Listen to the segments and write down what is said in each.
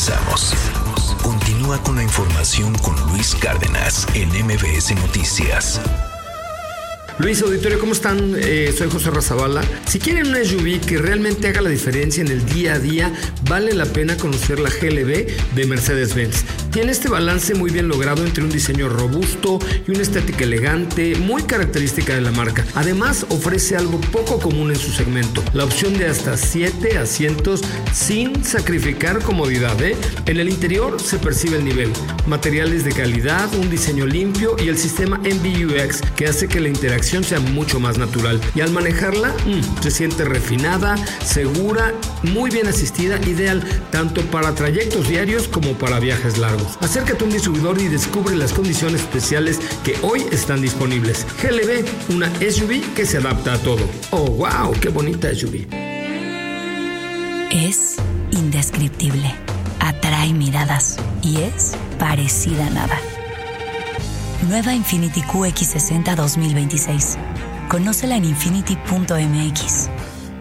Regresamos. Continúa con la información con Luis Cárdenas en MBS Noticias. Luis, auditorio, ¿cómo están? Soy José Razabala. Si quieren una SUV que realmente haga la diferencia en el día a día, vale la pena conocer la GLB de Mercedes-Benz. Tiene este balance muy bien logrado entre un diseño robusto y una estética elegante, muy característica de la marca. Además, ofrece algo poco común en su segmento, la opción de hasta 7 asientos sin sacrificar comodidad. En el interior se percibe el nivel, materiales de calidad, un diseño limpio y el sistema MBUX que hace que la interacción sea mucho más natural. Y al manejarla, se siente refinada, segura, muy bien asistida, ideal tanto para trayectos diarios como para viajes largos. Acércate a un distribuidor y descubre las condiciones especiales que hoy están disponibles. GLB, una SUV que se adapta a todo. ¡Oh, wow! ¡Qué bonita SUV! Es indescriptible, atrae miradas y es parecida a nada. Nueva Infiniti QX60 2026. Conócela en infiniti.mx.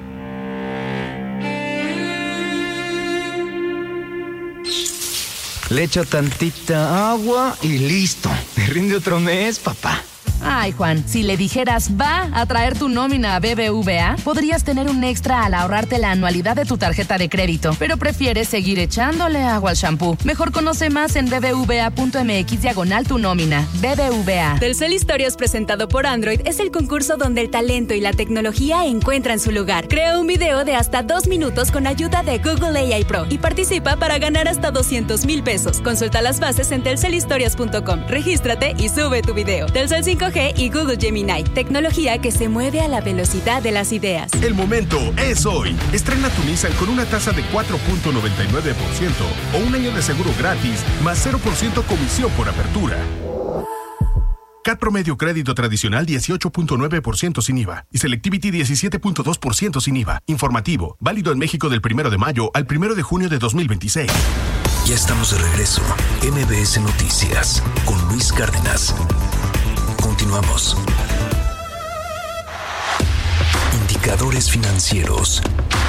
Le echo tantita agua y listo. Me rinde otro mes, papá. Ay, Juan, si le dijeras va a traer tu nómina a BBVA, podrías tener un extra al ahorrarte la anualidad de tu tarjeta de crédito, pero prefieres seguir echándole agua al shampoo. Mejor conoce más en bbva.mx/tu nómina. BBVA. Telcel Historias presentado por Android es el concurso donde el talento y la tecnología encuentran su lugar. Crea un video de hasta 2 minutos con ayuda de Google AI Pro y participa para ganar hasta 200,000 pesos. Consulta las bases en telcelhistorias.com. Regístrate y sube tu video. Telcel 5G y Google Gemini, tecnología que se mueve a la velocidad de las ideas. El momento es hoy. Estrena tu Nissan con una tasa de 4.99% o un año de seguro gratis más 0% comisión por apertura. CAT promedio crédito tradicional 18.9% sin IVA y Selectivity 17.2% sin IVA. Informativo, válido en México del 1 de mayo al 1 de junio de 2026. Ya estamos de regreso. MBS Noticias con Luis Cárdenas. Continuamos. Indicadores financieros.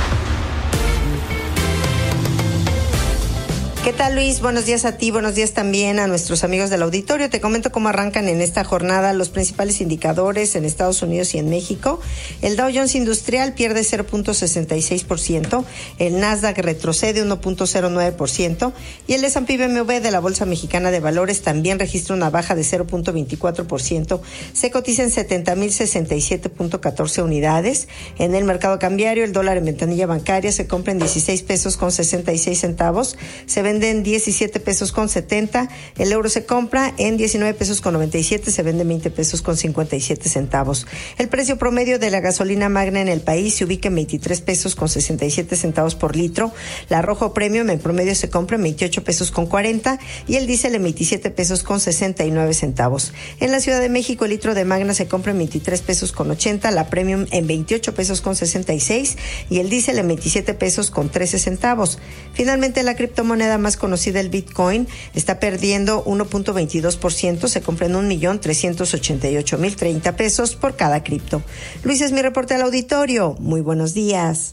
¿Qué tal, Luis? Buenos días a ti, buenos días también a nuestros amigos del auditorio. Te comento cómo arrancan en esta jornada los principales indicadores en Estados Unidos y en México. El Dow Jones Industrial pierde 0.66%, el Nasdaq retrocede 1.09% y el S&P BMW de la Bolsa Mexicana de Valores también registra una baja de 0.24%. Se cotiza en 70,067.14 unidades. En el mercado cambiario, el dólar en ventanilla bancaria se compra en 16 pesos con 66 centavos. Se vende en 17 pesos con 70, el euro se compra en 19 pesos con 97, se vende en 20 pesos con 57 centavos. El precio promedio de la gasolina magna en el país se ubica en 23 pesos con 67 centavos por litro, la Rojo Premium en promedio se compra en 28 pesos con 40 y el diésel en 27 pesos con 69 centavos. En la Ciudad de México el litro de magna se compra en 23 pesos con 80, la Premium en 28 pesos con 66 y el diésel en 27 pesos con 13 centavos. Finalmente la criptomoneda más conocida, el Bitcoin, está perdiendo 1.22%, se compra en 1,388,030 pesos por cada cripto. Luis, es mi reporte al auditorio. Muy buenos días.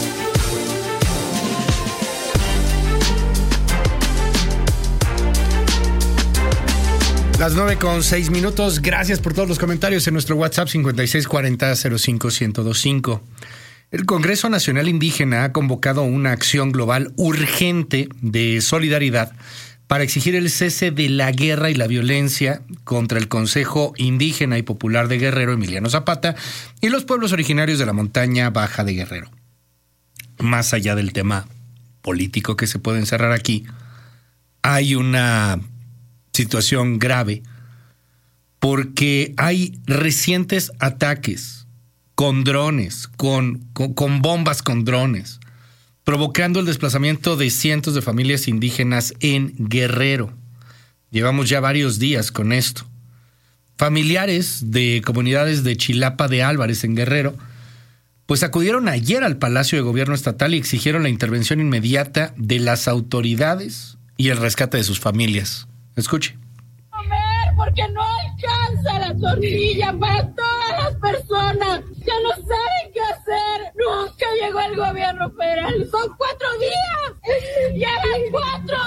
Las 9:06. Gracias por todos los comentarios en nuestro WhatsApp 5640-05-1025. El Congreso Nacional Indígena ha convocado una acción global urgente de solidaridad para exigir el cese de la guerra y la violencia contra el Consejo Indígena y Popular de Guerrero, Emiliano Zapata, y los pueblos originarios de la montaña baja de Guerrero. Más allá del tema político que se puede encerrar aquí, hay una situación grave porque hay recientes ataques con drones, con bombas con drones, provocando el desplazamiento de cientos de familias indígenas en Guerrero. Llevamos ya varios días con esto. Familiares de comunidades de Chilapa de Álvarez en Guerrero, pues acudieron ayer al Palacio de Gobierno Estatal y exigieron la intervención inmediata de las autoridades y el rescate de sus familias. Escuche. Porque no alcanza la tortilla para todas las personas que no saben qué hacer. Nunca llegó el gobierno federal. Son 4 días. Llevan 4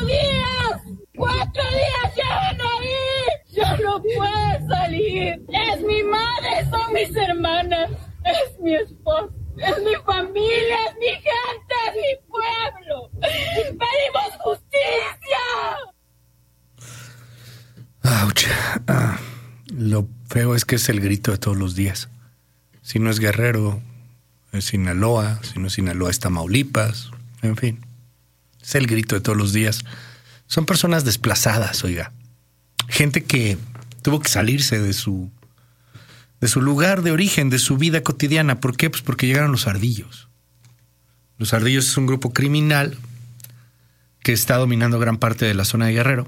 mis hermanas, es mi esposo, es mi familia, es mi gente, es mi pueblo. ¡Pedimos justicia! ¡Auch! Lo feo es que es el grito de todos los días. Si no es Guerrero, es Sinaloa. Si no es Sinaloa, es Tamaulipas. En fin, es el grito de todos los días. Son personas desplazadas, oiga. Gente que tuvo que salirse de su lugar de origen, de su vida cotidiana. ¿Por qué? Pues porque llegaron los ardillos. Los ardillos es un grupo criminal que está dominando gran parte de la zona de Guerrero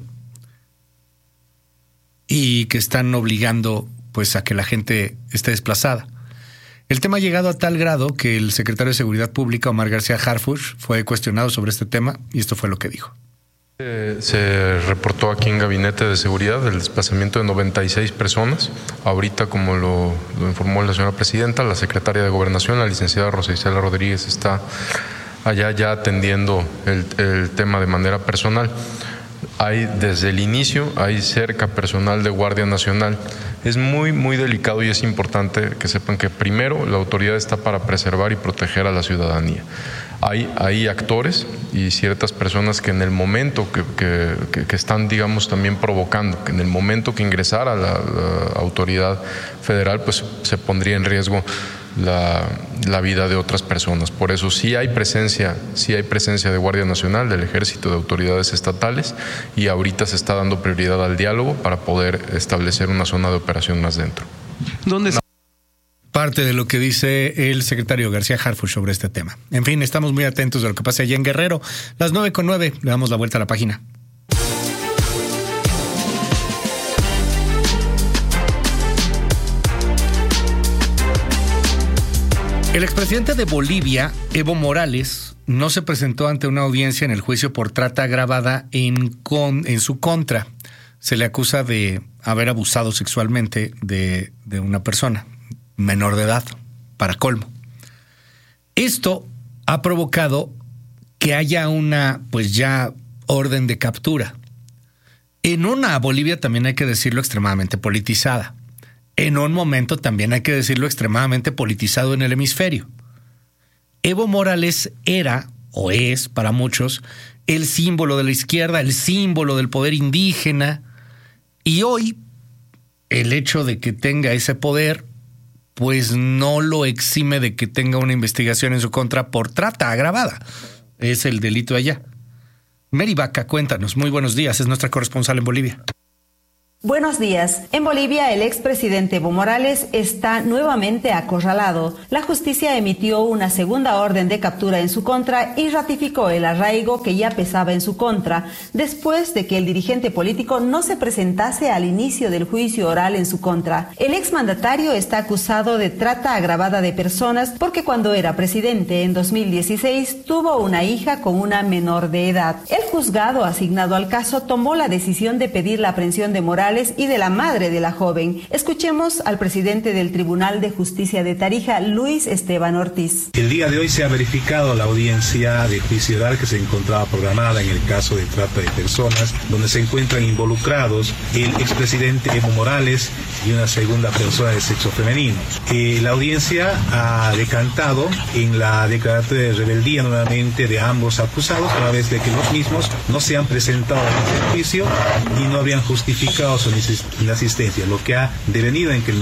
y que están obligando pues a que la gente esté desplazada. El tema ha llegado a tal grado que el secretario de Seguridad Pública, Omar García Harfuch, fue cuestionado sobre este tema y esto fue lo que dijo. Se reportó aquí en Gabinete de Seguridad el desplazamiento de 96 personas. Ahorita, como lo informó la señora presidenta, la secretaria de Gobernación, la licenciada Rosa Isela Rodríguez, está allá ya atendiendo el tema de manera personal. Desde el inicio hay cerca personal de Guardia Nacional. Es muy, muy delicado y es importante que sepan que primero la autoridad está para preservar y proteger a la ciudadanía. Hay actores y ciertas personas que en el momento que están, digamos, también provocando, que en el momento que ingresara la autoridad federal, pues se pondría en riesgo la vida de otras personas. Por eso sí hay presencia de Guardia Nacional, del Ejército, de autoridades estatales, y ahorita se está dando prioridad al diálogo para poder establecer una zona de operación más dentro. ¿Dónde está? Parte de lo que dice el secretario García Harfuch sobre este tema. En fin, estamos muy atentos a lo que pasa allá en Guerrero. Las 9:09, le damos la vuelta a la página. El expresidente de Bolivia, Evo Morales, no se presentó ante una audiencia en el juicio por trata agravada en su contra. Se le acusa de haber abusado sexualmente de una persona menor de edad, para colmo. Esto ha provocado que haya una, pues ya, orden de captura. En una Bolivia, también hay que decirlo, extremadamente politizada. En un momento también hay que decirlo extremadamente politizado en el hemisferio. Evo Morales era, o es para muchos, el símbolo de la izquierda, el símbolo del poder indígena, y hoy el hecho de que tenga ese poder pues no lo exime de que tenga una investigación en su contra por trata agravada. Es el delito allá. Mary Vaca, cuéntanos. Muy buenos días, es nuestra corresponsal en Bolivia. Buenos días. En Bolivia, el expresidente Evo Morales está nuevamente acorralado. La justicia emitió una segunda orden de captura en su contra y ratificó el arraigo que ya pesaba en su contra, después de que el dirigente político no se presentase al inicio del juicio oral en su contra. El exmandatario está acusado de trata agravada de personas porque cuando era presidente en 2016 tuvo una hija con una menor de edad. El juzgado asignado al caso tomó la decisión de pedir la aprehensión de Morales y de la madre de la joven. Escuchemos al presidente del Tribunal de Justicia de Tarija, Luis Esteban Ortiz. El día de hoy se ha verificado la audiencia de juicio oral que se encontraba programada en el caso de trata de personas, donde se encuentran involucrados el expresidente Evo Morales y una segunda persona de sexo femenino. La audiencia ha decantado en la declaratoria de rebeldía nuevamente de ambos acusados, a vez de que los mismos no se han presentado en ese juicio y no habían justificado su inasistencia, lo que ha devenido en que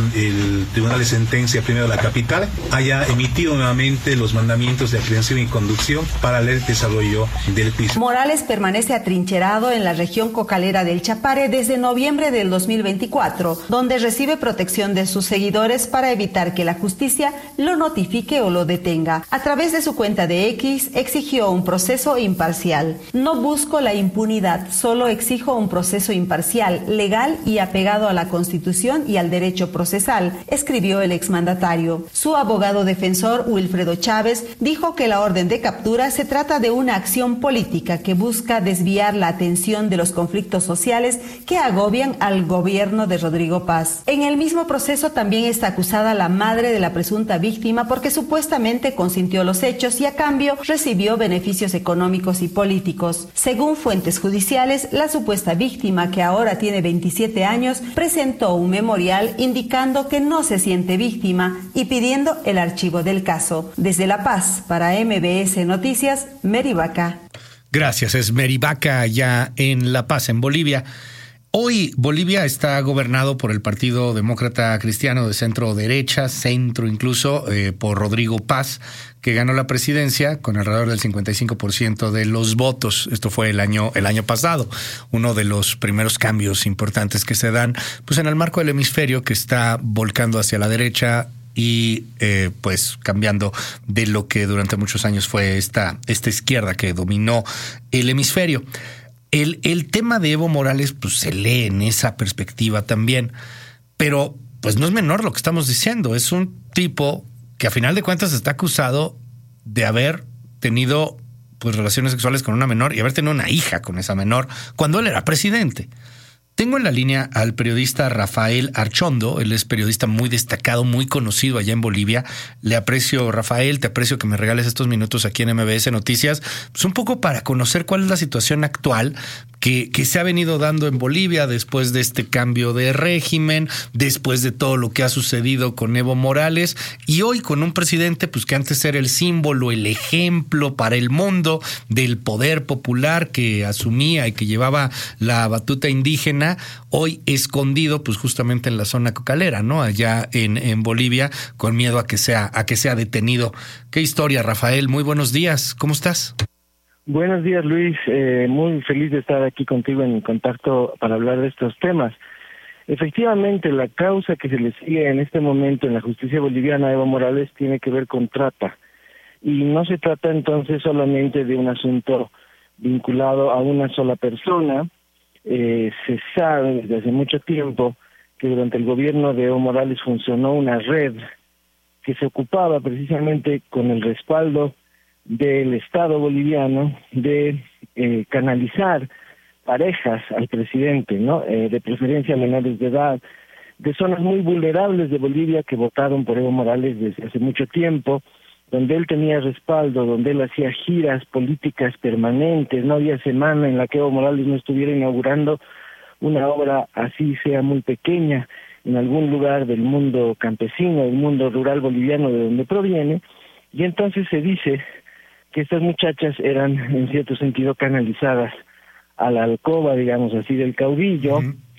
el Tribunal de Sentencia Primero de la Capital haya emitido nuevamente los mandamientos de aprehensión y conducción para el desarrollo del juicio. Morales permanece atrincherado en la región cocalera del Chapare desde noviembre del 2024, donde recibe protección de sus seguidores para evitar que la justicia lo notifique o lo detenga. A través de su cuenta de X, exigió un proceso imparcial. No busco la impunidad, solo exijo un proceso imparcial, legal y apegado a la Constitución y al derecho procesal, escribió el exmandatario. Su abogado defensor, Wilfredo Chávez, dijo que la orden de captura se trata de una acción política que busca desviar la atención de los conflictos sociales que agobian al gobierno de Rodrigo Paz. En el mismo proceso también está acusada la madre de la presunta víctima porque supuestamente consintió los hechos y a cambio recibió beneficios económicos y políticos. Según fuentes judiciales, la supuesta víctima, que ahora tiene de 27 años, presentó un memorial indicando que no se siente víctima y pidiendo el archivo del caso. Desde La Paz, para MBS Noticias, Mary Vaca. Gracias, es Mary Vaca allá en La Paz, en Bolivia. Hoy Bolivia está gobernado por el Partido Demócrata Cristiano de centro derecha, centro incluso, por Rodrigo Paz, que ganó la presidencia con alrededor del 55% de los votos. Esto fue el año pasado, uno de los primeros cambios importantes que se dan pues en el marco del hemisferio que está volcando hacia la derecha y pues cambiando de lo que durante muchos años fue esta izquierda que dominó el hemisferio. El tema de Evo Morales pues se lee en esa perspectiva también, pero pues no es menor lo que estamos diciendo. Es un tipo que a final de cuentas está acusado de haber tenido pues relaciones sexuales con una menor y haber tenido una hija con esa menor cuando él era presidente. Tengo en la línea al periodista Rafael Archondo. Él es periodista muy destacado, muy conocido allá en Bolivia. Le aprecio, Rafael, te aprecio que me regales estos minutos aquí en MBS Noticias, pues un poco para conocer cuál es la situación actual que se ha venido dando en Bolivia después de este cambio de régimen, después de todo lo que ha sucedido con Evo Morales y hoy con un presidente pues que antes era el símbolo, el ejemplo para el mundo del poder popular que asumía y que llevaba la batuta indígena, hoy escondido pues justamente en la zona cocalera, ¿no? Allá en Bolivia, con miedo a que sea detenido. ¿Qué historia, Rafael? Muy buenos días. ¿Cómo estás? Buenos días, Luis. Muy feliz de estar aquí contigo en contacto para hablar de estos temas. Efectivamente, la causa que se le sigue en este momento en la justicia boliviana a Evo Morales tiene que ver con trata. Y no se trata entonces solamente de un asunto vinculado a una sola persona. Se sabe desde hace mucho tiempo que durante el gobierno de Evo Morales funcionó una red que se ocupaba precisamente con el respaldo del Estado boliviano de canalizar parejas al presidente, ¿no? De preferencia menores de edad, de zonas muy vulnerables de Bolivia que votaron por Evo Morales desde hace mucho tiempo, donde él tenía respaldo, donde él hacía giras políticas permanentes. No había semana en la que Evo Morales no estuviera inaugurando una obra, así sea muy pequeña, en algún lugar del mundo campesino, del mundo rural boliviano de donde proviene. Y entonces se dice que estas muchachas eran en cierto sentido canalizadas a la alcoba, digamos así, del caudillo.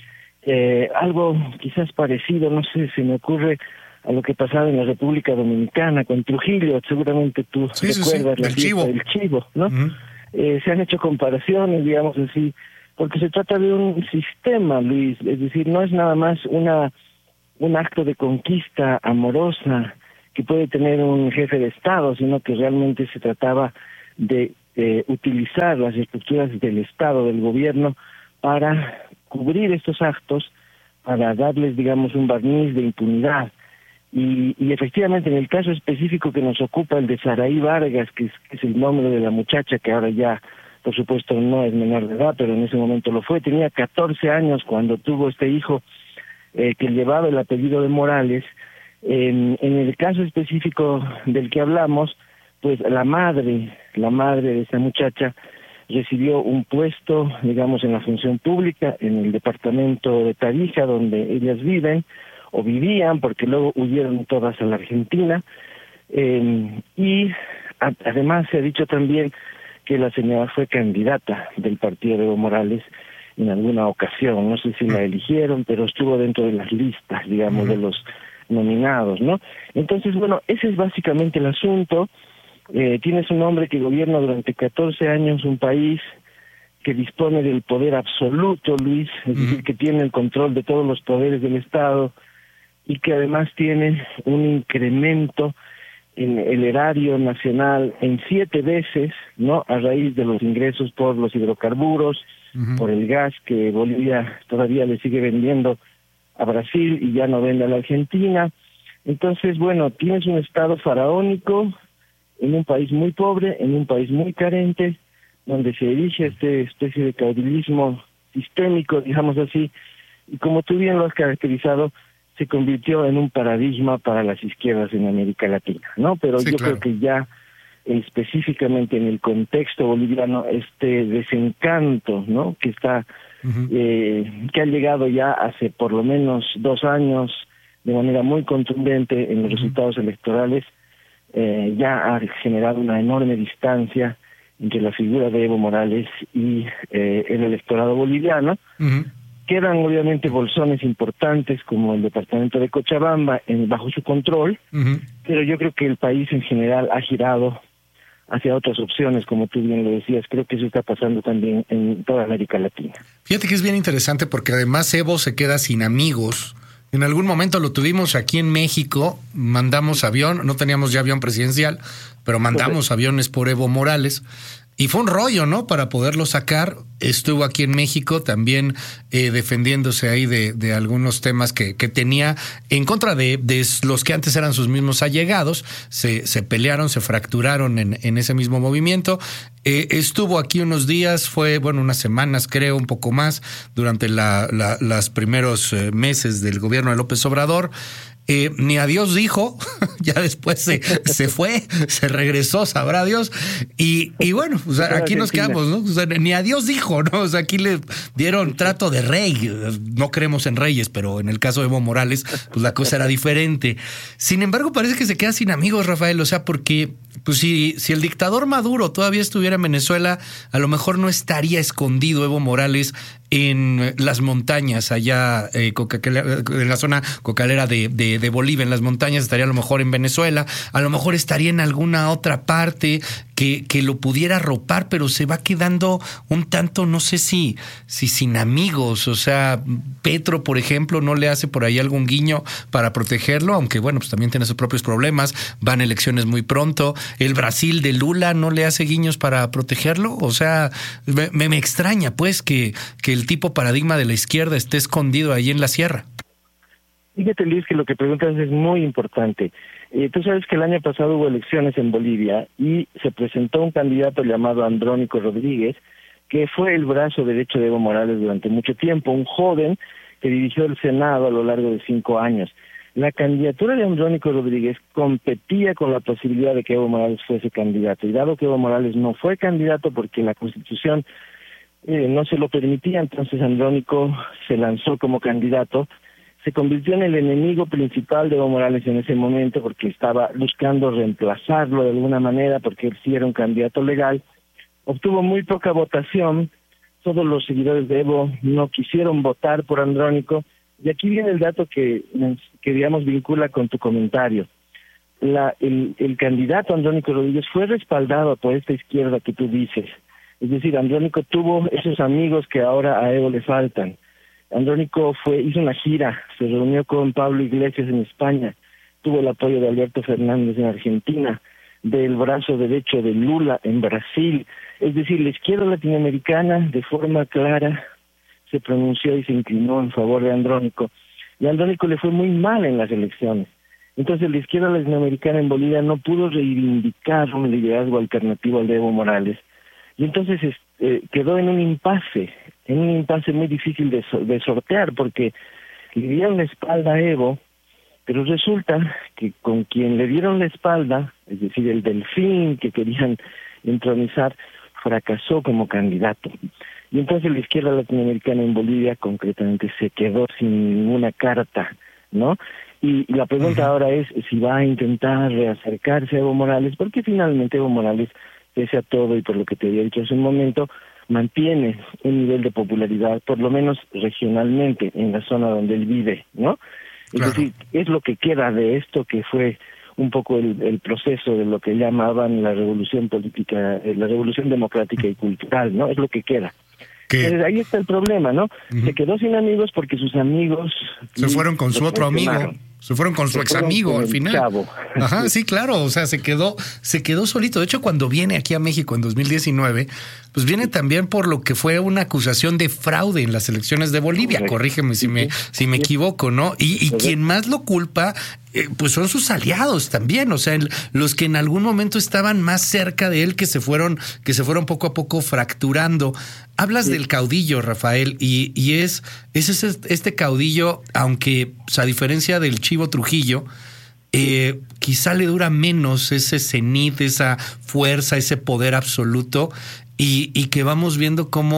Algo quizás parecido, no sé, se me ocurre a lo que pasaba en la República Dominicana con Trujillo. Seguramente tú recuerdas la fiesta del chivo, ¿no? Se han hecho comparaciones, digamos así, porque se trata de un sistema, Luis, es decir, no es nada más un acto de conquista amorosa que puede tener un jefe de Estado, sino que realmente se trataba de utilizar las estructuras del Estado, del gobierno, para cubrir estos actos, para darles, digamos, un barniz de impunidad. Y efectivamente, en el caso específico que nos ocupa, el de Saraí Vargas, que es el nombre de la muchacha, que ahora ya, por supuesto, no es menor de edad, pero en ese momento lo fue, tenía 14 años cuando tuvo este hijo que llevaba el apellido de Morales. En el caso específico del que hablamos, pues la madre de esa muchacha recibió un puesto, digamos, en la función pública, en el departamento de Tarija, donde ellas viven, o vivían, porque luego huyeron todas a la Argentina, y además se ha dicho también que la señora fue candidata del partido de Evo Morales en alguna ocasión, no sé si la eligieron, pero estuvo dentro de las listas, digamos, de los nominados, ¿no? Entonces, bueno, ese es básicamente el asunto. Tienes un hombre que gobierna durante 14 años un país que dispone del poder absoluto, Luis, es decir, que tiene el control de todos los poderes del Estado y que además tiene un incremento en el erario nacional en 7 veces, ¿no? A raíz de los ingresos por los hidrocarburos, por el gas que Bolivia todavía le sigue vendiendo a Brasil y ya no vende a la Argentina. Entonces, bueno, tienes un Estado faraónico en un país muy pobre, en un país muy carente, donde se erige esta especie de caudillismo sistémico, digamos así, y como tú bien lo has caracterizado, se convirtió en un paradigma para las izquierdas en América Latina, ¿no? Pero sí, yo creo que ya específicamente en el contexto boliviano, este desencanto, ¿no?, que está que ha llegado ya hace por lo menos 2 años de manera muy contundente en los resultados electorales, ya ha generado una enorme distancia entre la figura de Evo Morales y el electorado boliviano. Quedan obviamente bolsones importantes como el departamento de Cochabamba bajo su control, pero yo creo que el país en general ha girado hacia otras opciones, como tú bien lo decías. Creo que eso está pasando también en toda América Latina. Fíjate que es bien interesante porque además Evo se queda sin amigos. En algún momento lo tuvimos aquí en México, mandamos avión, no teníamos ya avión presidencial, pero mandamos aviones por Evo Morales. Y fue un rollo, ¿no? Para poderlo sacar. Estuvo aquí en México también defendiéndose ahí de algunos temas que tenía en contra de los que antes eran sus mismos allegados. Se pelearon, se fracturaron en ese mismo movimiento. Estuvo aquí unos días, fue, unas semanas creo, un poco más, durante los primeros meses del gobierno de López Obrador. Ni adiós dijo, ya después se fue, se regresó, sabrá Dios, y bueno, o sea, aquí nos quedamos, ¿no? O sea, ni adiós dijo, ¿no? O sea, aquí le dieron trato de rey. No creemos en reyes, pero en el caso de Evo Morales, pues la cosa era diferente. Sin embargo, parece que se queda sin amigos, Rafael, o sea, porque pues si el dictador Maduro todavía estuviera en Venezuela, a lo mejor no estaría escondido Evo Morales en las montañas allá, en la zona cocalera de Bolivia, en las montañas, estaría a lo mejor en Venezuela, a lo mejor estaría en alguna otra parte que lo pudiera arropar, pero se va quedando un tanto, no sé si sin amigos. O sea, Petro, por ejemplo, no le hace por ahí algún guiño para protegerlo, aunque pues también tiene sus propios problemas, van elecciones muy pronto. El Brasil de Lula no le hace guiños para protegerlo. O sea, me extraña pues que el tipo paradigma de la izquierda esté escondido ahí en la sierra. Fíjate, Luis, que lo que preguntas es muy importante. Tú sabes que el año pasado hubo elecciones en Bolivia y se presentó un candidato llamado Andrónico Rodríguez, que fue el brazo derecho de Evo Morales durante mucho tiempo, un joven que dirigió el Senado a lo largo de 5 años. La candidatura de Andrónico Rodríguez competía con la posibilidad de que Evo Morales fuese candidato, y dado que Evo Morales no fue candidato porque la Constitución no se lo permitía, entonces Andrónico se lanzó como candidato. Se convirtió en el enemigo principal de Evo Morales en ese momento porque estaba buscando reemplazarlo de alguna manera, porque él sí era un candidato legal. Obtuvo muy poca votación, todos los seguidores de Evo no quisieron votar por Andrónico, y aquí viene el dato que digamos vincula con tu comentario. El candidato Andrónico Rodríguez fue respaldado por esta izquierda que tú dices, es decir, Andrónico tuvo esos amigos que ahora a Evo le faltan. Andrónico hizo una gira, se reunió con Pablo Iglesias en España, tuvo el apoyo de Alberto Fernández en Argentina, del brazo derecho de Lula en Brasil. Es decir, la izquierda latinoamericana de forma clara se pronunció y se inclinó en favor de Andrónico. Y a Andrónico le fue muy mal en las elecciones. Entonces la izquierda latinoamericana en Bolivia no pudo reivindicar un liderazgo alternativo al de Evo Morales. Y entonces quedó en un impasse muy difícil de sortear, porque le dieron la espalda a Evo, pero resulta que con quien le dieron la espalda, es decir, el Delfín que querían entronizar, fracasó como candidato. Y entonces la izquierda latinoamericana en Bolivia concretamente se quedó sin ninguna carta, ¿no? Y la pregunta ahora es si va a intentar reacercarse a Evo Morales, porque finalmente Evo Morales, pese a todo y por lo que te había dicho hace un momento, mantiene un nivel de popularidad, por lo menos regionalmente, en la zona donde él vive, ¿no? Claro. Es decir, es lo que queda de esto que fue un poco el proceso de lo que llamaban la revolución política, la revolución democrática y cultural, ¿no? Es lo que queda. Entonces, ahí está el problema, ¿no? Se quedó sin amigos porque sus amigos se fueron con su otro amigo. Se fueron con su ex amigo al final. Chavo. Ajá, sí, claro. O sea, se quedó solito. De hecho, cuando viene aquí a México en 2019, pues viene también por lo que fue una acusación de fraude en las elecciones de Bolivia. Correcto. Corrígeme si me equivoco, ¿no? Y quien más lo culpa, pues son sus aliados también. O sea, los que en algún momento estaban más cerca de él, que se fueron poco a poco fracturando. Hablas del caudillo, Rafael, y es este caudillo, aunque pues, a diferencia del Chivo Trujillo, quizá le dura menos ese cenit, esa fuerza, ese poder absoluto, y que vamos viendo cómo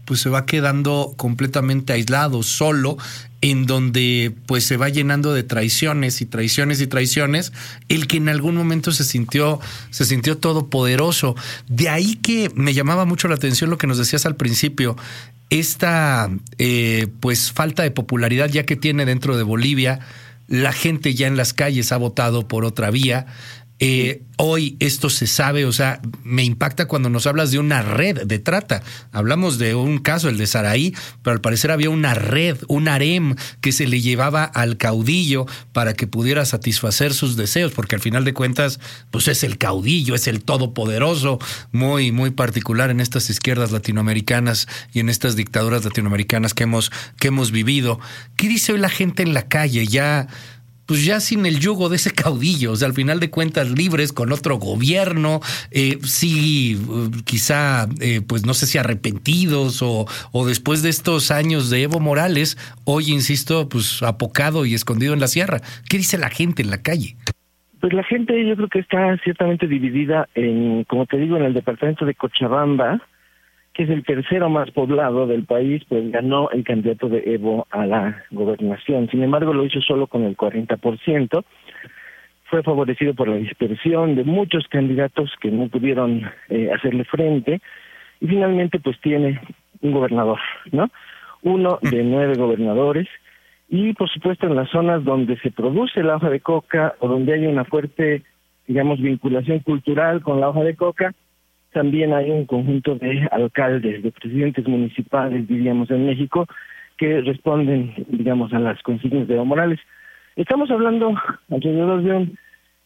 pues se va quedando completamente aislado, solo, en donde pues se va llenando de traiciones y traiciones y traiciones, el que en algún momento se sintió todopoderoso. De ahí que me llamaba mucho la atención lo que nos decías al principio, esta pues falta de popularidad ya que tiene dentro de Bolivia. La gente ya en las calles ha votado por otra vía. Hoy esto se sabe, o sea, me impacta cuando nos hablas de una red de trata. Hablamos de un caso, el de Saraí, pero al parecer había una red, un harem que se le llevaba al caudillo para que pudiera satisfacer sus deseos, porque al final de cuentas, pues es el caudillo, es el todopoderoso, muy, muy particular en estas izquierdas latinoamericanas y en estas dictaduras latinoamericanas que hemos vivido. ¿Qué dice hoy la gente en la calle? Pues ya sin el yugo de ese caudillo, o sea, al final de cuentas libres con otro gobierno, sí, quizá, pues no sé si arrepentidos o después de estos años de Evo Morales, hoy, insisto, pues apocado y escondido en la sierra. ¿Qué dice la gente en la calle? Pues la gente yo creo que está ciertamente dividida en, como te digo, en el departamento de Cochabamba, que es el tercero más poblado del país, pues ganó el candidato de Evo a la gobernación. Sin embargo, lo hizo solo con el 40%. Fue favorecido por la dispersión de muchos candidatos que no pudieron hacerle frente. Y finalmente, pues tiene un gobernador, ¿no? Uno de 9 gobernadores. Y, por supuesto, en las zonas donde se produce la hoja de coca o donde hay una fuerte, digamos, vinculación cultural con la hoja de coca, también hay un conjunto de alcaldes, de presidentes municipales, diríamos, en México, que responden, digamos, a las consignas de Evo Morales. Estamos hablando alrededor de un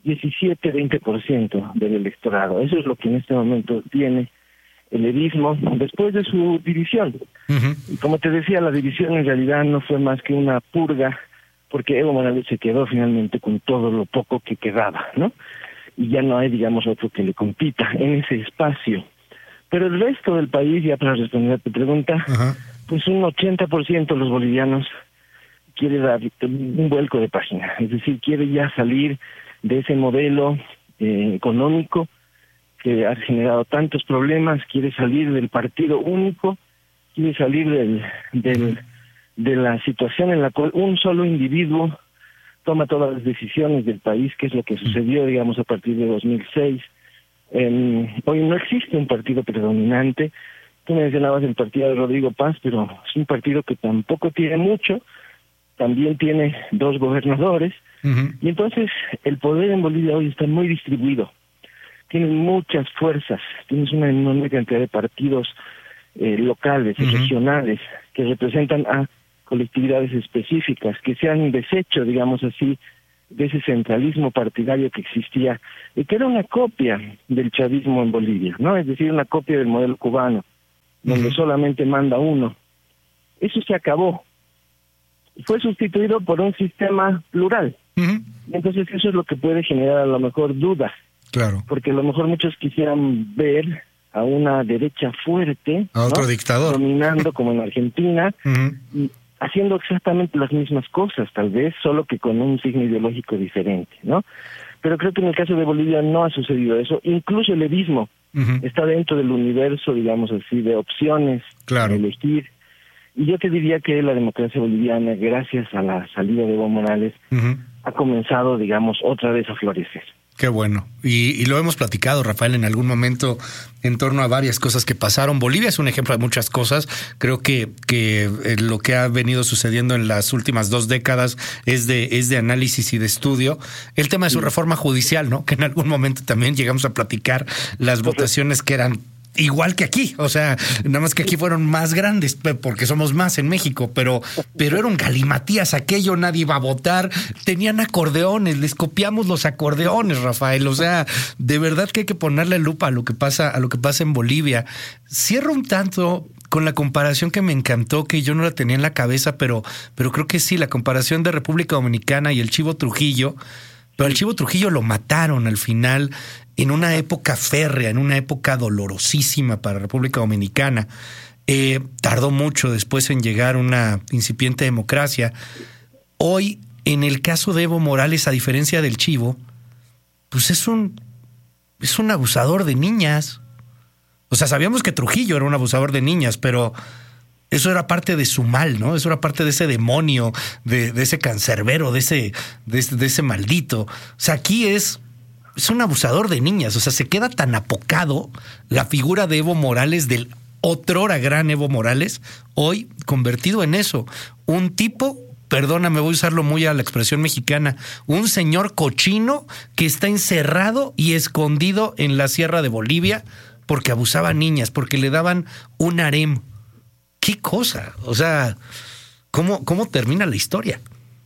17-20% del electorado. Eso es lo que en este momento tiene el evismo después de su división. Y como te decía, la división en realidad no fue más que una purga, porque Evo Morales se quedó finalmente con todo lo poco que quedaba, ¿no? Y ya no hay, digamos, otro que le compita en ese espacio. Pero el resto del país, ya para responder a tu pregunta, pues un 80% de los bolivianos quiere dar un vuelco de página, es decir, quiere ya salir de ese modelo económico que ha generado tantos problemas, quiere salir del partido único, quiere salir de la situación en la cual un solo individuo toma todas las decisiones del país, que es lo que sucedió, digamos, a partir de 2006. Hoy no existe un partido predominante. Tú mencionabas el partido de Rodrigo Paz, pero es un partido que tampoco tiene mucho, también tiene 2 gobernadores, y entonces el poder en Bolivia hoy está muy distribuido. Tienes muchas fuerzas, tienes una enorme cantidad de partidos locales y regionales que representan a colectividades específicas que se han deshecho, digamos así, de ese centralismo partidario que existía y que era una copia del chavismo en Bolivia, ¿no? Es decir, una copia del modelo cubano, donde solamente manda uno. Eso se acabó. Fue sustituido por un sistema plural. Entonces eso es lo que puede generar a lo mejor dudas. Claro. Porque a lo mejor muchos quisieran ver a una derecha fuerte, a otro, ¿no?, dictador dominando como en Argentina, y haciendo exactamente las mismas cosas, tal vez, solo que con un signo ideológico diferente, ¿no? Pero creo que en el caso de Bolivia no ha sucedido eso. Incluso el evismo está dentro del universo, digamos así, de opciones para elegir. Y yo te diría que la democracia boliviana, gracias a la salida de Evo Morales, ha comenzado, digamos, otra vez a florecer. Qué bueno. Y lo hemos platicado, Rafael, en algún momento en torno a varias cosas que pasaron. Bolivia es un ejemplo de muchas cosas. Creo que lo que ha venido sucediendo en las últimas 2 décadas es de análisis y de estudio. El tema de su reforma judicial, ¿no? Que en algún momento también llegamos a platicar las votaciones que eran igual que aquí, o sea, nada más que aquí fueron más grandes porque somos más en México, pero era un galimatías aquello, nadie iba a votar, tenían acordeones, les copiamos los acordeones, Rafael, o sea, de verdad que hay que ponerle lupa a lo que pasa en Bolivia. Cierro un tanto con la comparación que me encantó, que yo no la tenía en la cabeza, pero creo que sí, la comparación de República Dominicana y el Chivo Trujillo. Pero al Chivo Trujillo lo mataron al final en una época férrea, en una época dolorosísima para República Dominicana. Tardó mucho después en llegar una incipiente democracia. Hoy, en el caso de Evo Morales, a diferencia del Chivo, pues es un abusador de niñas. O sea, sabíamos que Trujillo era un abusador de niñas, pero Eso era parte de su mal, ¿no? Eso era parte de ese demonio, de ese cancerbero, de ese maldito. O sea, aquí es un abusador de niñas. O sea, se queda tan apocado la figura de Evo Morales, del otrora gran Evo Morales, hoy convertido en eso. Un tipo, perdóname, voy a usarlo muy a la expresión mexicana, un señor cochino que está encerrado y escondido en la sierra de Bolivia porque abusaba a niñas, porque le daban un harem. ¿Qué cosa? O sea, ¿cómo termina la historia?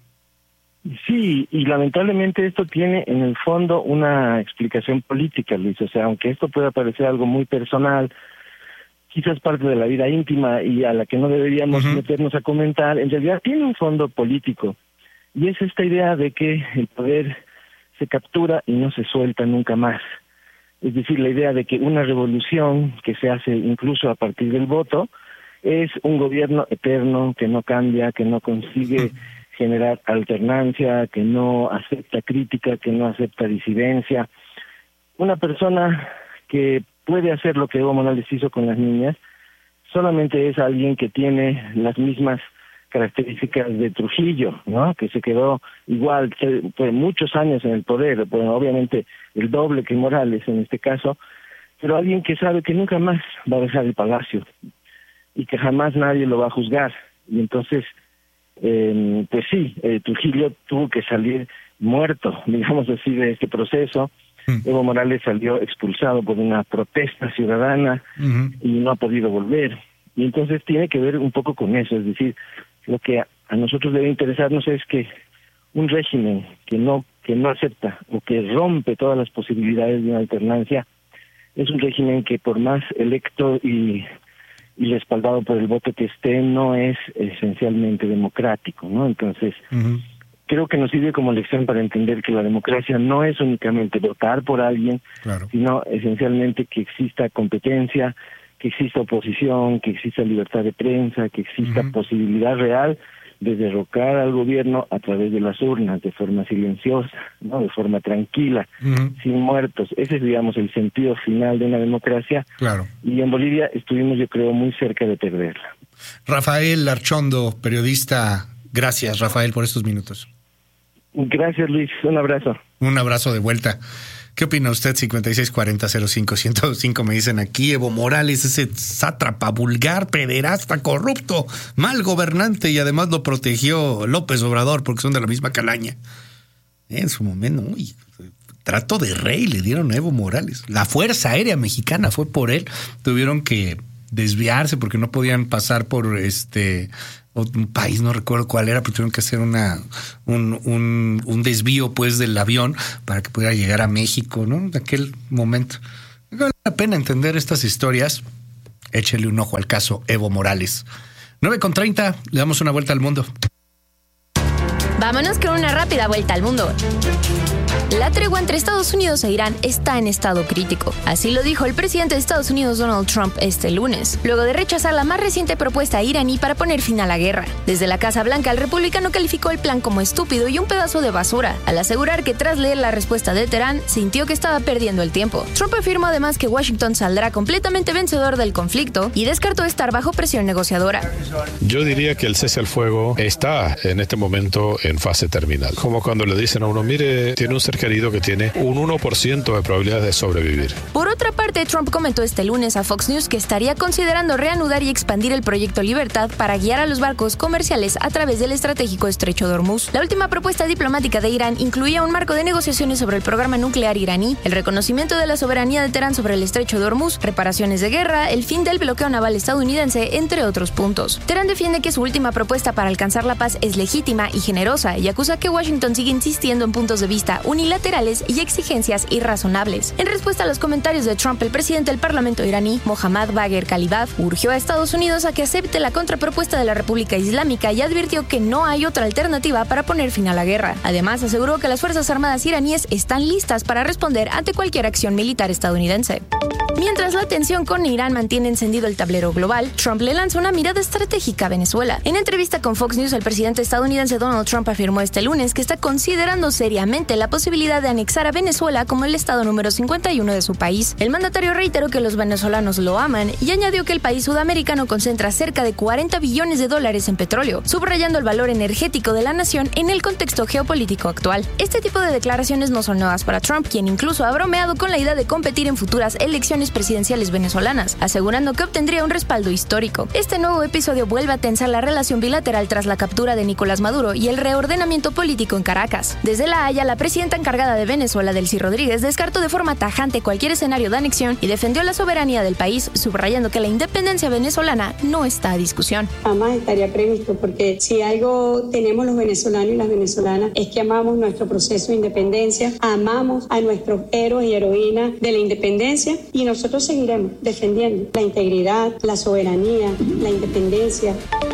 Sí, y lamentablemente esto tiene en el fondo una explicación política, Luis. O sea, aunque esto pueda parecer algo muy personal, quizás parte de la vida íntima y a la que no deberíamos meternos a comentar, en realidad tiene un fondo político. Y es esta idea de que el poder se captura y no se suelta nunca más. Es decir, la idea de que una revolución que se hace incluso a partir del voto es un gobierno eterno que no cambia, que no consigue generar alternancia, que no acepta crítica, que no acepta disidencia. Una persona que puede hacer lo que Evo Morales hizo con las niñas solamente es alguien que tiene las mismas características de Trujillo, ¿no? Que se quedó igual por muchos años en el poder, bueno, obviamente el doble que Morales en este caso, pero alguien que sabe que nunca más va a dejar el palacio y que jamás nadie lo va a juzgar. Y entonces, pues sí, Trujillo tuvo que salir muerto, digamos así, de este proceso. Evo Morales salió expulsado por una protesta ciudadana y no ha podido volver. Y entonces tiene que ver un poco con eso, es decir, lo que a nosotros debe interesarnos es que un régimen que no acepta o que rompe todas las posibilidades de una alternancia es un régimen que por más electo y respaldado por el voto que esté, no es esencialmente democrático, ¿no? Entonces, creo que nos sirve como lección para entender que la democracia no es únicamente votar por alguien, sino esencialmente que exista competencia, que exista oposición, que exista libertad de prensa, que exista posibilidad real de derrocar al gobierno a través de las urnas, de forma silenciosa, ¿no? De forma tranquila, sin muertos. Ese es, digamos, el sentido final de una democracia. Y en Bolivia estuvimos, yo creo, muy cerca de perderla. Rafael Archondo, periodista. Gracias, Rafael, por estos minutos. Gracias, Luis. Un abrazo. Un abrazo de vuelta. ¿Qué opina usted? 5640-05-105 me dicen aquí. Evo Morales, ese sátrapa, vulgar, pederasta, corrupto, mal gobernante, y además lo protegió López Obrador porque son de la misma calaña. En su momento, trato de rey le dieron a Evo Morales. La Fuerza Aérea Mexicana fue por él. Tuvieron que desviarse porque no podían pasar por un país, no recuerdo cuál era, pero tuvieron que hacer un desvío pues del avión para que pudiera llegar a México, ¿no? De aquel momento. Vale la pena entender estas historias. Échele un ojo al caso Evo Morales. 9:30, le damos una vuelta al mundo. Vámonos con una rápida vuelta al mundo. La tregua entre Estados Unidos e Irán está en estado crítico. Así lo dijo el presidente de Estados Unidos, Donald Trump, este lunes, luego de rechazar la más reciente propuesta iraní para poner fin a la guerra. Desde la Casa Blanca, el republicano calificó el plan como estúpido y un pedazo de basura, al asegurar que tras leer la respuesta de Teherán, sintió que estaba perdiendo el tiempo. Trump afirmó además que Washington saldrá completamente vencedor del conflicto y descartó estar bajo presión negociadora. Yo diría que el cese al fuego está en este momento en fase terminal. Como cuando le dicen a uno, mire, tiene un ser querido que tiene un 1% de probabilidades de sobrevivir. Por otra parte, Trump comentó este lunes a Fox News que estaría considerando reanudar y expandir el proyecto Libertad para guiar a los barcos comerciales a través del estratégico estrecho de Hormuz. La última propuesta diplomática de Irán incluía un marco de negociaciones sobre el programa nuclear iraní, el reconocimiento de la soberanía de Teherán sobre el estrecho de Hormuz, reparaciones de guerra, el fin del bloqueo naval estadounidense, entre otros puntos. Teherán defiende que su última propuesta para alcanzar la paz es legítima y generosa y acusa que Washington sigue insistiendo en puntos de vista unilaterales y exigencias irrazonables. En respuesta a los comentarios de Trump, el presidente del Parlamento iraní, Mohammad Bagher Khalibaf, urgió a Estados Unidos a que acepte la contrapropuesta de la República Islámica y advirtió que no hay otra alternativa para poner fin a la guerra. Además, aseguró que las Fuerzas Armadas iraníes están listas para responder ante cualquier acción militar estadounidense. Mientras la tensión con Irán mantiene encendido el tablero global, Trump le lanza una mirada estratégica a Venezuela. En entrevista con Fox News, el presidente estadounidense Donald Trump afirmó este lunes que está considerando seriamente la posibilidad posibilidad de anexar a Venezuela como el estado número 51 de su país. El mandatario reiteró que los venezolanos lo aman y añadió que el país sudamericano concentra cerca de 40 billones de dólares en petróleo, subrayando el valor energético de la nación en el contexto geopolítico actual. Este tipo de declaraciones no son nuevas para Trump, quien incluso ha bromeado con la idea de competir en futuras elecciones presidenciales venezolanas, asegurando que obtendría un respaldo histórico. Este nuevo episodio vuelve a tensar la relación bilateral tras la captura de Nicolás Maduro y el reordenamiento político en Caracas. Desde La Haya, la presidenta encargada de Venezuela, Delcy Rodríguez, descartó de forma tajante cualquier escenario de anexión y defendió la soberanía del país, subrayando que la independencia venezolana no está a discusión. Jamás estaría previsto, porque si algo tenemos los venezolanos y las venezolanas es que amamos nuestro proceso de independencia, amamos a nuestros héroes y heroínas de la independencia, y nosotros seguiremos defendiendo la integridad, la soberanía, la independencia.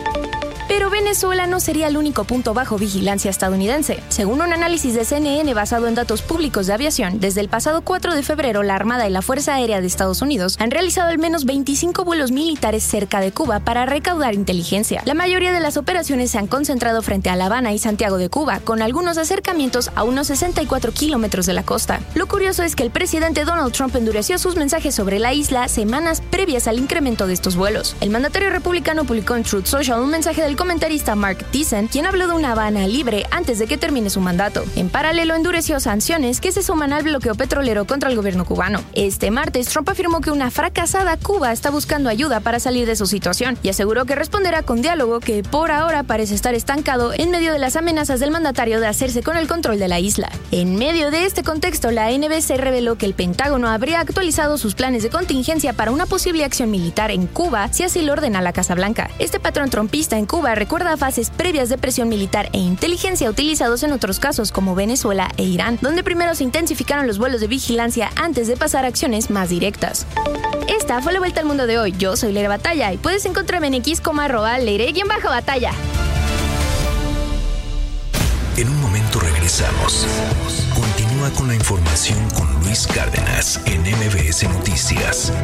Pero Venezuela no sería el único punto bajo vigilancia estadounidense. Según un análisis de CNN basado en datos públicos de aviación, desde el pasado 4 de febrero la Armada y la Fuerza Aérea de Estados Unidos han realizado al menos 25 vuelos militares cerca de Cuba para recaudar inteligencia. La mayoría de las operaciones se han concentrado frente a La Habana y Santiago de Cuba, con algunos acercamientos a unos 64 kilómetros de la costa. Lo curioso es que el presidente Donald Trump endureció sus mensajes sobre la isla semanas previas al incremento de estos vuelos. El mandatario republicano publicó en Truth Social un mensaje del comentarista Mark Thiessen, quien habló de una Habana libre antes de que termine su mandato. En paralelo, endureció sanciones que se suman al bloqueo petrolero contra el gobierno cubano. Este martes, Trump afirmó que una fracasada Cuba está buscando ayuda para salir de su situación y aseguró que responderá con diálogo, que por ahora parece estar estancado en medio de las amenazas del mandatario de hacerse con el control de la isla. En medio de este contexto, la NBC reveló que el Pentágono habría actualizado sus planes de contingencia para una posible acción militar en Cuba si así lo ordena la Casa Blanca. Este patrón trumpista en Cuba recuerda fases previas de presión militar e inteligencia utilizados en otros casos como Venezuela e Irán, donde primero se intensificaron los vuelos de vigilancia antes de pasar a acciones más directas. Esta fue la vuelta al mundo de hoy. Yo soy Leire Batalla y puedes encontrarme en X como @Leire_Batalla. En un momento regresamos. Continúa con la información con Luis Cárdenas en MBS Noticias.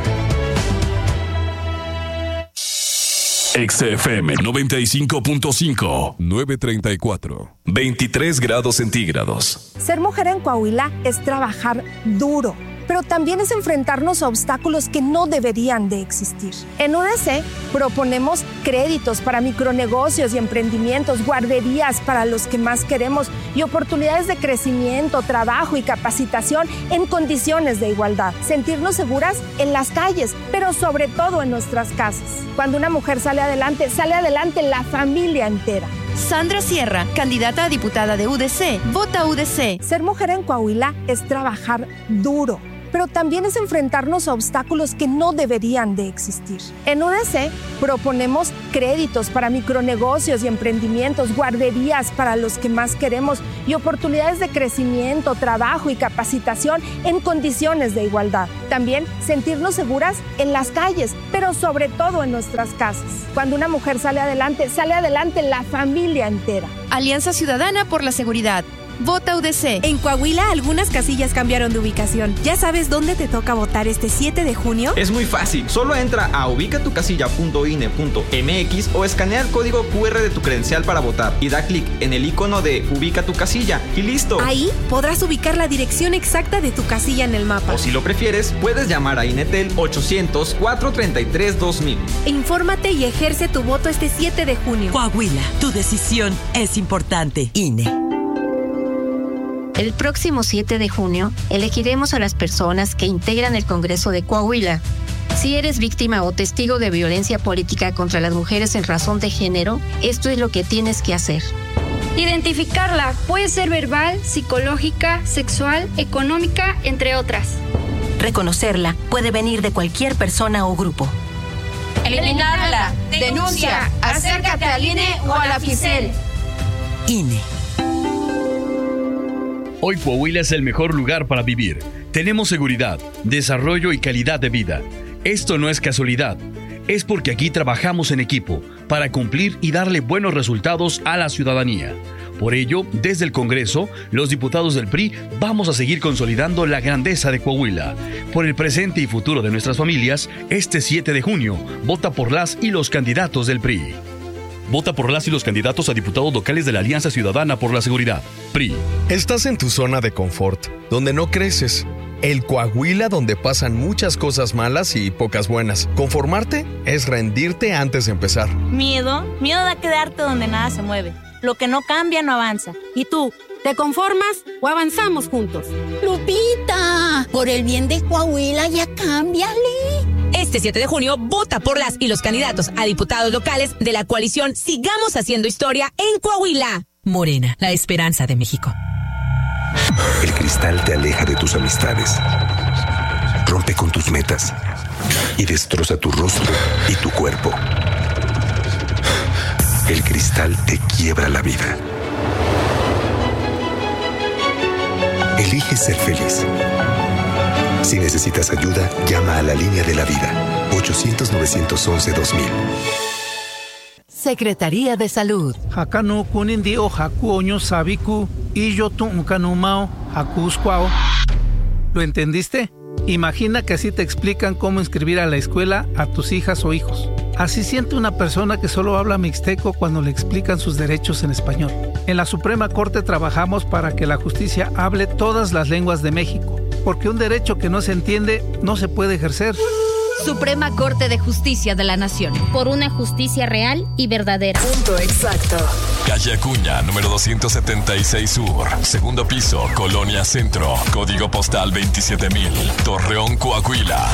XFM 95.5, 934, 23 grados centígrados. Ser mujer en Coahuila es trabajar duro, pero también es enfrentarnos a obstáculos que no deberían de existir. En UDC proponemos créditos para micronegocios y emprendimientos, guarderías para los que más queremos y oportunidades de crecimiento, trabajo y capacitación en condiciones de igualdad. Sentirnos seguras en las calles, pero sobre todo en nuestras casas. Cuando una mujer sale adelante la familia entera. Sandra Sierra, candidata a diputada de UDC. Vota UDC. Ser mujer en Coahuila es trabajar duro, pero también es enfrentarnos a obstáculos que no deberían de existir. En UDC proponemos créditos para micronegocios y emprendimientos, guarderías para los que más queremos y oportunidades de crecimiento, trabajo y capacitación en condiciones de igualdad. También sentirnos seguras en las calles, pero sobre todo en nuestras casas. Cuando una mujer sale adelante la familia entera. Alianza Ciudadana por la Seguridad. Vota UDC. En Coahuila, algunas casillas cambiaron de ubicación. ¿Ya sabes dónde te toca votar este 7 de junio? Es muy fácil. Solo entra a ubicatucasilla.ine.mx o escanea el código QR de tu credencial para votar y da clic en el icono de Ubica tu casilla y listo. Ahí podrás ubicar la dirección exacta de tu casilla en el mapa. O si lo prefieres, puedes llamar a INETEL 800-433-2000. Infórmate y ejerce tu voto este 7 de junio. Coahuila, tu decisión es importante. INE. El próximo 7 de junio elegiremos a las personas que integran el Congreso de Coahuila. Si eres víctima o testigo de violencia política contra las mujeres en razón de género, esto es lo que tienes que hacer. Identificarla puede ser verbal, psicológica, sexual, económica, entre otras. Reconocerla puede venir de cualquier persona o grupo. Eliminarla, denuncia, acércate al INE o a la FICEL. INE. Hoy Coahuila es el mejor lugar para vivir. Tenemos seguridad, desarrollo y calidad de vida. Esto no es casualidad. Es porque aquí trabajamos en equipo para cumplir y darle buenos resultados a la ciudadanía. Por ello, desde el Congreso, los diputados del PRI vamos a seguir consolidando la grandeza de Coahuila. Por el presente y futuro de nuestras familias, este 7 de junio, vota por las y los candidatos del PRI. Vota por las y los candidatos a diputados locales de la Alianza Ciudadana por la Seguridad. PRI. Estás en tu zona de confort, donde no creces. El Coahuila donde pasan muchas cosas malas y pocas buenas. Conformarte es rendirte antes de empezar. Miedo da quedarte donde nada se mueve. Lo que no cambia no avanza. ¿Y tú? ¿Te conformas o avanzamos juntos? Lupita, por el bien de Coahuila ya cámbiale. Este 7 de junio, vota por las y los candidatos a diputados locales de la coalición Sigamos Haciendo Historia en Coahuila. Morena, la esperanza de México. El cristal te aleja de tus amistades, rompe con tus metas y destroza tu rostro y tu cuerpo. El cristal te quiebra la vida. Elige ser feliz. Si necesitas ayuda, llama a la línea de la vida, 800-911-2000. Secretaría de Salud. Hakano kunindi o haku oño sabiku y yo tu unkanumao hakuskwao. ¿Lo entendiste? Imagina que así te explican cómo inscribir a la escuela a tus hijas o hijos. Así siente una persona que solo habla mixteco cuando le explican sus derechos en español. En la Suprema Corte trabajamos para que la justicia hable todas las lenguas de México, porque un derecho que no se entiende no se puede ejercer. Suprema Corte de Justicia de la Nación. Por una justicia real y verdadera. Punto exacto. Calle Acuña, número 276 Sur. Segundo piso, Colonia Centro. Código postal 27000. Torreón, Coahuila.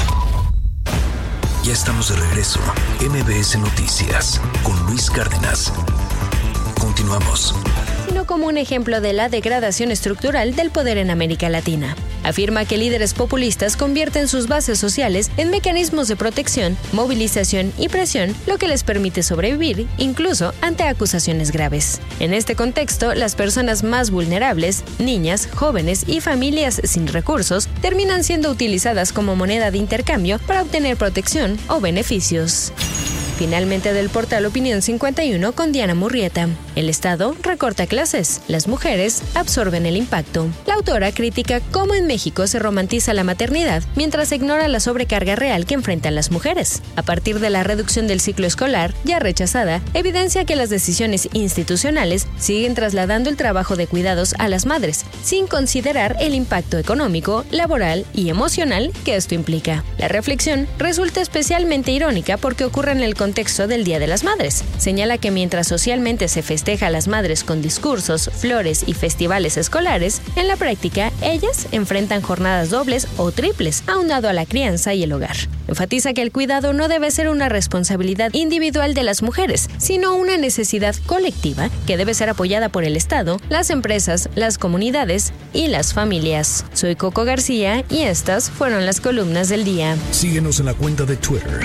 Ya estamos de regreso. MBS Noticias con Luis Cárdenas. Continuamos. Sino como un ejemplo de la degradación estructural del poder en América Latina. Afirma que líderes populistas convierten sus bases sociales en mecanismos de protección, movilización y presión, lo que les permite sobrevivir, incluso ante acusaciones graves. En este contexto, las personas más vulnerables, niñas, jóvenes y familias sin recursos, terminan siendo utilizadas como moneda de intercambio para obtener protección o beneficios. Finalmente, del portal Opinión 51 con Diana Murrieta. El Estado recorta clases. Las mujeres absorben el impacto. La autora critica cómo en México se romantiza la maternidad mientras se ignora la sobrecarga real que enfrentan las mujeres. A partir de la reducción del ciclo escolar, ya rechazada, evidencia que las decisiones institucionales siguen trasladando el trabajo de cuidados a las madres, sin considerar el impacto económico, laboral y emocional que esto implica. La reflexión resulta especialmente irónica porque ocurre en el contexto del Día de las Madres. Señala que mientras socialmente se festeja a las madres con discursos, flores y festivales escolares, en la práctica ellas enfrentan jornadas dobles o triples, aunado a la crianza y el hogar. Enfatiza que el cuidado no debe ser una responsabilidad individual de las mujeres, sino una necesidad colectiva que debe ser apoyada por el Estado, las empresas, las comunidades y las familias. Soy Coco García y estas fueron las columnas del día. Síguenos en la cuenta de Twitter,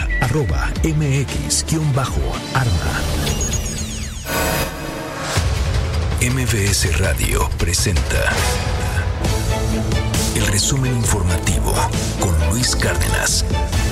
@MX_Arma. MBS Radio presenta el resumen informativo con Luis Cárdenas.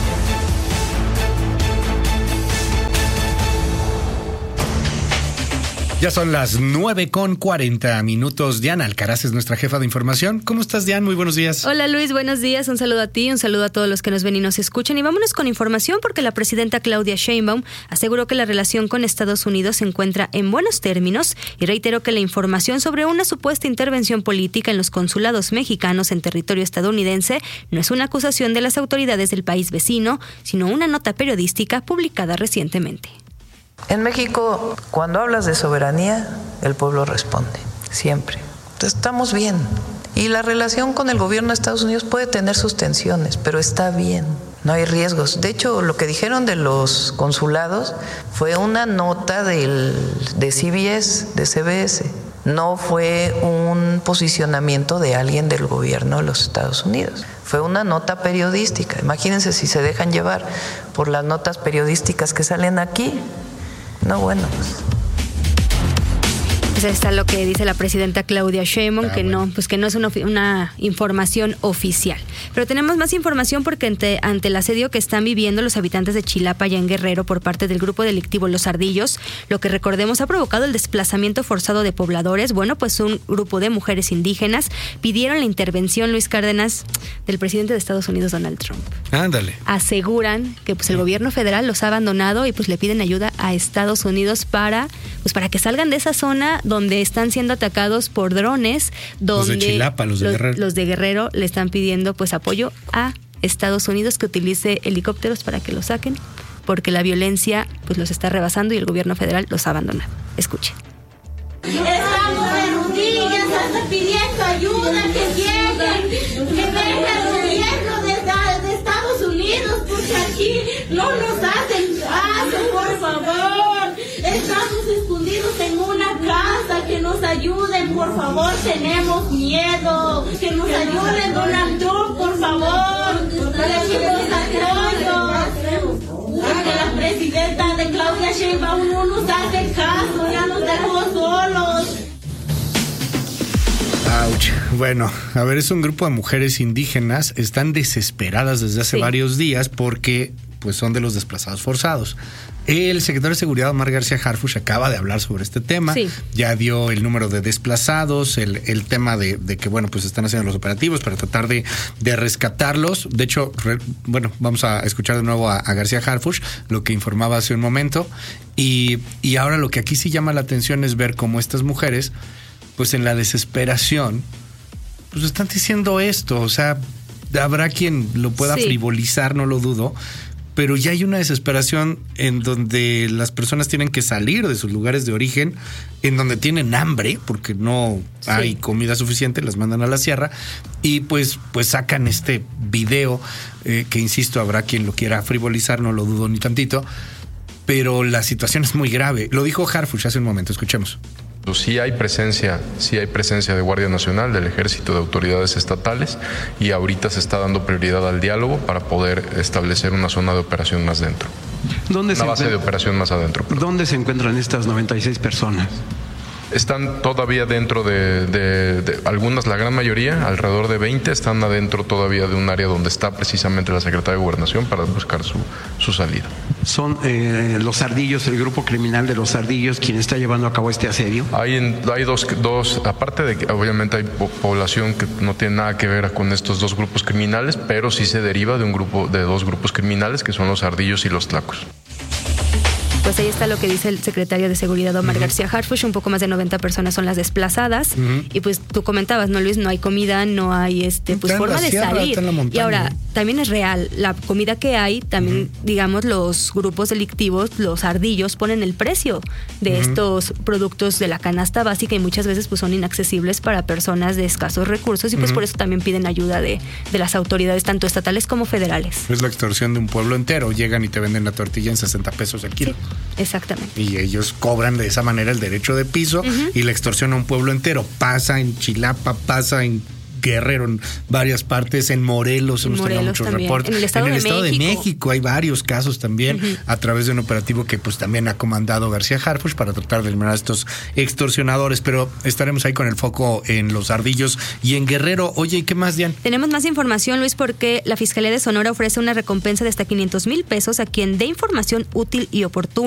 Ya son las 9:40. Diana Alcaraz es nuestra jefa de información. ¿Cómo estás, Diana? Muy buenos días. Hola, Luis. Buenos días. Un saludo a ti, un saludo a todos los que nos ven y nos escuchan. Y vámonos con información porque la presidenta Claudia Sheinbaum aseguró que la relación con Estados Unidos se encuentra en buenos términos y reiteró que la información sobre una supuesta intervención política en los consulados mexicanos en territorio estadounidense no es una acusación de las autoridades del país vecino, sino una nota periodística publicada recientemente. En México, cuando hablas de soberanía, el pueblo responde, siempre. Entonces, estamos bien. Y la relación con el gobierno de Estados Unidos puede tener sus tensiones, pero está bien, no hay riesgos. De hecho, lo que dijeron de los consulados fue una nota de CBS, de CBS. No fue un posicionamiento de alguien del gobierno de los Estados Unidos. Fue una nota periodística. Imagínense si se dejan llevar por las notas periodísticas que salen aquí. No, bueno, pues está lo que dice la presidenta Claudia Sheinbaum, que no es una información oficial. Pero tenemos más información porque ante el asedio que están viviendo los habitantes de Chilapa y en Guerrero por parte del grupo delictivo Los Ardillos, lo que recordemos ha provocado el desplazamiento forzado de pobladores. Bueno, pues un grupo de mujeres indígenas pidieron la intervención, Luis Cárdenas, del presidente de Estados Unidos, Donald Trump. Ándale. Aseguran que pues el gobierno federal los ha abandonado y pues le piden ayuda a Estados Unidos para que salgan de esa zona donde están siendo atacados por drones, donde los de Chilapa, los de Guerrero. Los de Guerrero le están pidiendo pues apoyo a Estados Unidos, que utilice helicópteros para que los saquen, porque la violencia pues los está rebasando y el gobierno federal los ha abandonado. Escuchen. Estamos de rodillas pidiendo ayuda, que lleguen, que venga el gobierno de Estados Unidos, porque aquí no nos hacen caso, por favor. Estamos escondidos en una casa, que nos ayuden, por favor, tenemos miedo. Que nos ayuden, Donald Trump, por favor. Pedimos apoyo. Porque la presidenta de Claudia Sheinbaum no nos hace caso, ya nos dejó solos. Ouch. Bueno, a ver, es un grupo de mujeres indígenas, están desesperadas desde hace varios días porque pues son de los desplazados forzados. El secretario de Seguridad, Omar García Harfuch, acaba de hablar sobre este tema. Sí. Ya dio el número de desplazados, el tema de que, bueno, pues están haciendo los operativos para tratar de rescatarlos. De hecho, bueno, vamos a escuchar de nuevo a García Harfuch, lo que informaba hace un momento. Y ahora lo que aquí sí llama la atención es ver cómo estas mujeres, pues en la desesperación, pues están diciendo esto. O sea, habrá quien lo pueda frivolizar, no lo dudo, pero ya hay una desesperación en donde las personas tienen que salir de sus lugares de origen, en donde tienen hambre, porque no hay comida suficiente, las mandan a la sierra, y pues sacan este video, que insisto, habrá quien lo quiera frivolizar, no lo dudo ni tantito, pero la situación es muy grave. Lo dijo Harfuch hace un momento, escuchemos. Sí hay presencia de Guardia Nacional, del Ejército, de autoridades estatales, y ahorita se está dando prioridad al diálogo para poder establecer una zona de operación más dentro. Una base de operación más adentro. ¿Dónde se encuentran estas 96 personas? Están todavía dentro de algunas, la gran mayoría, alrededor de 20, están adentro todavía de un área donde está precisamente la Secretaría de Gobernación para buscar su salida. ¿Son los Ardillos, el grupo criminal de los Ardillos, quien está llevando a cabo este asedio? Hay dos, aparte de que obviamente hay población que no tiene nada que ver con estos dos grupos criminales, pero sí se deriva de dos grupos criminales que son los Ardillos y los Tlacos. Pues ahí está lo que dice el secretario de Seguridad, Omar García Harfuch. Un poco más de 90 personas son las desplazadas. Y pues tú comentabas, ¿no, Luis? No hay comida, no hay pues forma de salir. Y ahora, también es real, la comida que hay, también, digamos, los grupos delictivos, los ardillos, ponen el precio de estos productos de la canasta básica y muchas veces pues son inaccesibles para personas de escasos recursos y pues por eso también piden ayuda de las autoridades, tanto estatales como federales. Es la extorsión de un pueblo entero. Llegan y te venden la tortilla en 60 pesos el kilo. Sí. Exactamente. Y ellos cobran de esa manera el derecho de piso y la extorsión a un pueblo entero. Pasa en Chilapa, pasa en Guerrero, en varias partes, en Morelos hemos tenido muchos reportes. En el Estado de México hay varios casos también a través de un operativo que pues también ha comandado García Harfuch para tratar de eliminar a estos extorsionadores, pero estaremos ahí con el foco en los Ardillos y en Guerrero. Oye, ¿y qué más, Dian? Tenemos más información, Luis, porque la Fiscalía de Sonora ofrece una recompensa de hasta 500,000 pesos a quien dé información útil y oportuna